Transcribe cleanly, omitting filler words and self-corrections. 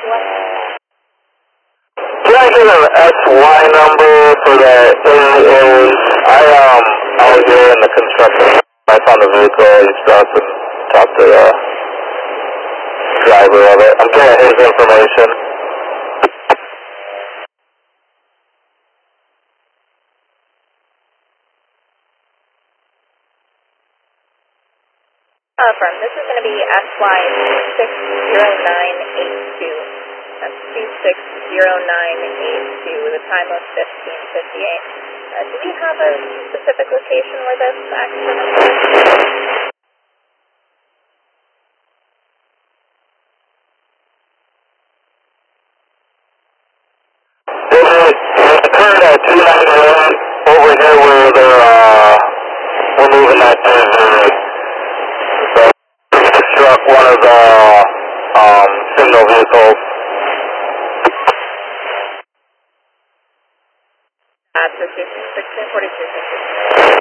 Can I get an SY number for that AA? I was there in the construction. I found the vehicle. I just dropped and talked to the driver of it. I'm getting his information. Firm, this is going to be SY 60982. That's 260982 with a time of 15:58. Do we have a specific location where this accident occurred? It occurred at 298 over here where they're removing that struck one of the signal vehicles. At 1642.